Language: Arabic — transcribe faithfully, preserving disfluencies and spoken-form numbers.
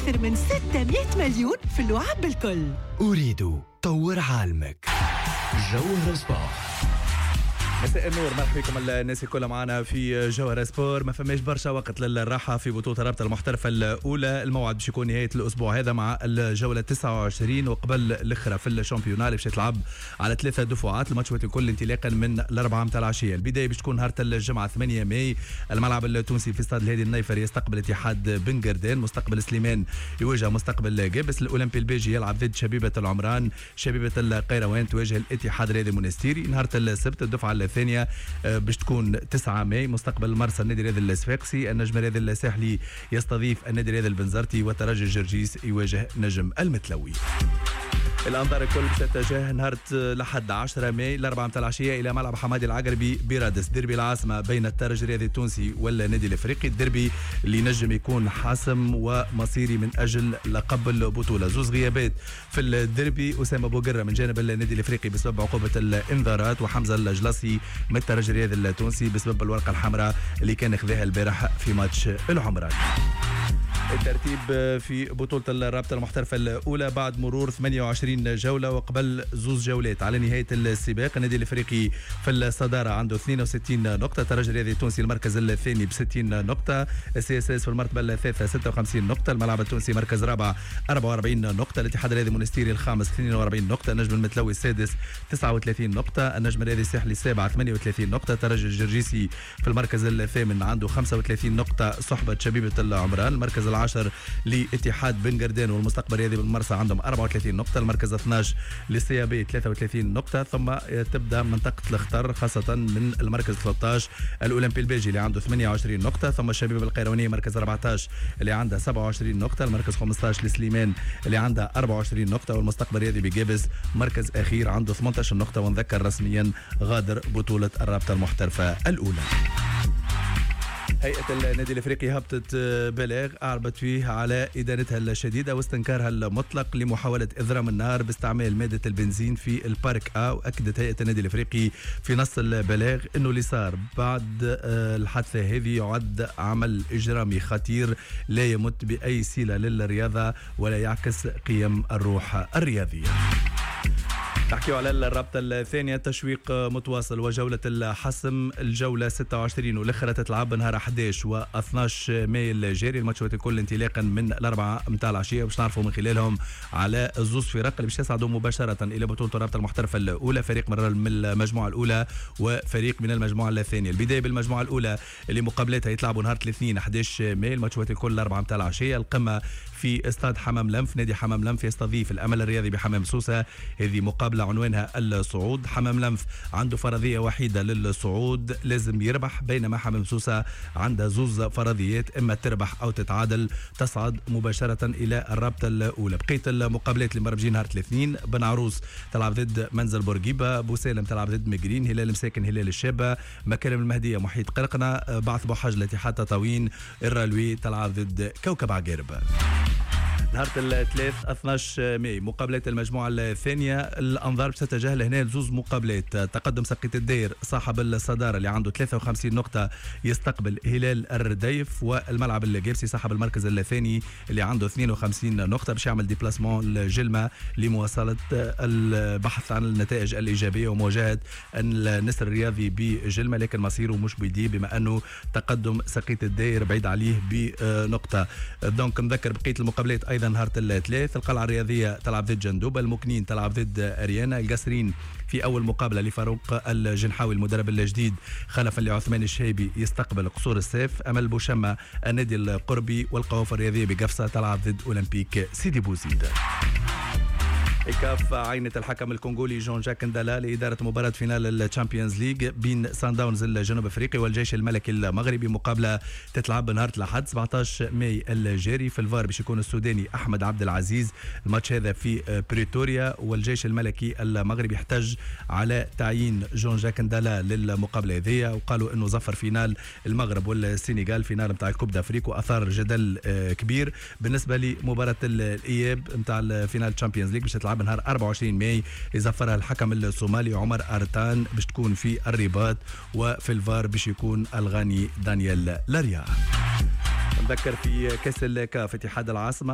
أكثر من ستمائة مليون في اللعب بالكل. أريد طور عالمك. جوهر سبورت. مساء النور، مرحبا بكم الناس كلها معنا في جوهر سبور. ما فماش برشا وقت للراحه في بطوله رابطه المحترفه الاولى. الموعد باش يكون نهايه الاسبوع هذا مع الجوله تسعة وعشرين وقبل الاخرى في الشامبيونال باش تلعب على ثلاثه دفعات. الماتشات الكل انطلاقا من الاربعه متاع العشيه. البدايه باش تكون نهار الجمعه ثمانية ماي. الملعب التونسي في استاد الهادي النيفر يستقبل اتحاد بن قردان. مستقبل سليمان يواجه مستقبل جابس. الاولمبي البيجي يلعب ضد شبيبه العمران. شبيبه القيروان تواجه الاتحاد الرياضي المنستيري. نهار السبت الدفعه الثانيه باش تكون تسعة ماي. مستقبل المرسى النادي الرياضي الصفاقسي. النجم الرياضي الساحلي يستضيف النادي الرياضي البنزرتي. وترجي الجرجيس يواجه نجم المتلوي. الانظار الكل ستتجه نهار لحد عشرة ماي الاربعه متاع العشيه الى ملعب حمادي العقربي برادس. ديربي العاصمه بين الترجي الرياضي التونسي والنادي الافريقي. الديربي اللي نجم يكون حاسم ومصيري من اجل لقب البطوله. زوز غيابات في الديربي، اسامه بوقره من جانب النادي الافريقي بسبب عقوبه الانذارات، وحمزه الجلاسي من الترجي الرياضي التونسي بسبب الورقه الحمراء اللي كان اخذها البارح في ماتش العمران. الترتيب في بطولة الرابطة المحترفة الأولى بعد مرور ثمانية وعشرين جولة وقبل زوز جولات على نهاية السباق. النادي الأفريقي في الصدارة عنده اثنين وستين نقطة. الترجي الرياضي التونسي المركز الثاني ب ستين نقطة. السي اس اس في المرتبة الثالثة ستة وخمسين نقطة. الملعب التونسي مركز رابع أربعة وأربعين نقطة. الاتحاد الرياضي المنستيري الخامس اثنين وأربعين نقطة. النجم المتلوي السادس تسعة وثلاثين نقطة. النجم الرياضي الساحلي السابع ثمانية وثلاثين نقطة. الترجي الجرجيسي في المركز الثامن عنده خمسة وثلاثين نقطة صحبة شبيبة العمران. المركز العاشر لاتحاد بن قردان والمستقبل الرياضي بالمرسى عندهم أربعة وثلاثين نقطة. المركز اثناشر للسي بي ثلاثة وثلاثين نقطة. ثم تبدا منطقة الخطر خاصة من المركز ثلاثة عشر الأولمبي البيجي اللي عنده ثمانية وعشرين نقطة. ثم الشبيبة القيروانية مركز أربعة عشر اللي عنده سبعة وعشرين نقطة. المركز خمسة عشر لسليمان اللي عنده أربعة وعشرين نقطة. والمستقبل الرياضي بجابس مركز أخير عنده ثمانية عشر نقطة. ونذكر رسميا غادر بطولة الرابطة المحترفة الأولى. هيئة النادي الافريقي هبطت بلاغ اعربت فيه على ادانتها الشديده واستنكارها المطلق لمحاوله اضرام النار باستعمال ماده البنزين في البارك ا. واكدت هيئه النادي الافريقي في نص البلاغ انه اللي صار بعد الحادثه هذه يعد عمل اجرامي خطير لا يمت باي صله للرياضه ولا يعكس قيم الروح الرياضيه. نحكيو على الرابطة الثانية. تشويق متواصل وجولة الحسم الجولة ستة وعشرين والأخرى تتلعب نهار أحد عشر و اثني عشر ماي الجاري. الماتشات الكل انطلاقا من الأربعة متاع العشية باش نعرفوا من خلالهم على الزوز فرق اللي باش يصعدوا مباشرة إلى بطولة الرابطة المحترفة الأولى. فريق من المجموعة الأولى وفريق من المجموعة الثانية. البداية بالمجموعة الأولى اللي مقابلتها يتلعبوا نهار الاثنين أحد عشر ماي. الماتشات الكل الأربعة متاع العشية. القمة في استاد حمام لنف. نادي حمام لنف يستضيف الأمل الرياضي بحمام سوسة. هذه مقابلة عنوانها الصعود. حمام لنف عنده فرضية وحيدة للصعود، لازم يربح، بينما حمام سوسة عنده زوز فرضيات، إما تربح أو تتعادل تصعد مباشرة إلى الرابطة الأولى. بقية المقابلات اللي مربجين نهار الاثنين: بن عروس تلعب ضد منزل بورقيبة. بوسالم تلعب ضد مجرين. هلال مساكن هلال الشابة. مكارم المهدية محيط قرقنة. بعث بوحاج الاتحاد تطاوين. الرالوي تلعب ضد كوكب عقارب. نهار الثلاث اثني عشر ماي مقابلات المجموعة الثانية. الأنظار ستتجه لهنا لزوز مقابلات. تقدم سقية الدير صاحب الصدارة اللي عنده ثلاثة وخمسين نقطة يستقبل هلال الرديف. والملعب الجابسي صاحب المركز الثاني اللي عنده اثنين وخمسين نقطة باش يعمل ديبلاسمون لجلمة لمواصلة البحث عن النتائج الإيجابية ومواجهة النسر الرياضي بجلمة، لكن مصيره مش بيدي بما أنه تقدم سقية الدير بعيد عليه بنقطة. دونك نذكر بقية المقابلات أيضا نهار الثلاث. القلعة الرياضية تلعب ضد جندوبة. المكنين تلعب ضد أريانا. القصرين في أول مقابلة لفاروق الجنحاوي المدرب الجديد خلفا لعثمان الشهيبي يستقبل قصور السيف. أمل بوشمة النادي القربي. والقوافل الرياضية بقفصة تلعب ضد أولمبيك سيدي بوزيد. إيكاف عينة الحكم الكونغولي جون جاك ندالا لإدارة مباراة فينال الشامبيونز ليج بين سان داونز الجنوب أفريقي والجيش الملكي المغربي. مقابلة تتلعب نهار الأحد سبعة عشر ماي الجاري. في الفار باش يكون السوداني أحمد عبد العزيز. الماتش هذا في بريتوريا. والجيش الملكي المغربي احتج على تعيين جون جاك ندالا للمقابلة هذه، وقالوا إنه ظفر فينال المغرب والسنغال فينال متاع الكوب دافريك، وأثار جدل كبير بالنسبة لمباراة الإياب متاع الفينال الشامبيونز ليج باش تلعب نهار أربعة وعشرين ماي. يزفرها الحكم الصومالي عمر أرتان باش تكون في الرباط. وفي الفار باش يكون الغاني دانيال لاريا. نذكر في كاس الكاف اتحاد العاصمة